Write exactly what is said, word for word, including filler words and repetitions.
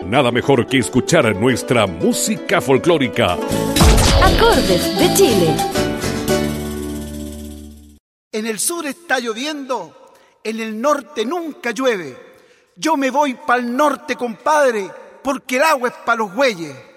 Nada mejor que escuchar nuestra música folclórica. Acordes de Chile. En el sur está lloviendo, en el norte nunca llueve. Yo me voy pa'l norte, compadre, porque el agua es pa' los güeyes.